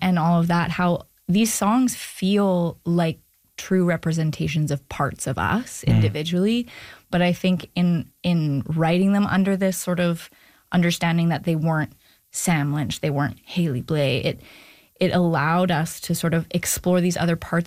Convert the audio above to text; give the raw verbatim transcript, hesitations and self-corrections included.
and all of that, how these songs feel like true representations of parts of us mm. individually. But I think in in writing them under this sort of understanding that they weren't Sam Lynch, they weren't Haley Blay, it it allowed us to sort of explore these other parts